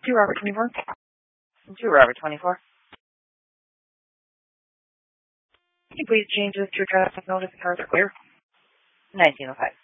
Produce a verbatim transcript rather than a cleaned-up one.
Two Robert twenty-four. Two Robert twenty-four. Can you please change this to a traffic notice? Cars are clear. nineteen oh five.